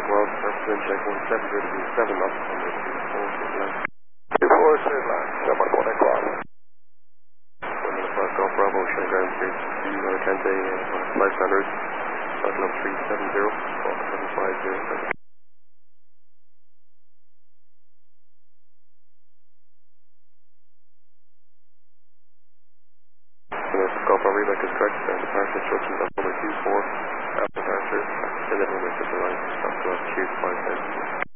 Jack Wells, represent Jack 17 to be 7 up on the 24 straight line, 7 o'clock. Golf Bravo, Shanghai 3 Kente, flight standards, flight level 370, Golf 7507. Golf Bravo reback is correct, and departure instructions on number 24, after departure, and then we'll make the line, stop to Q 5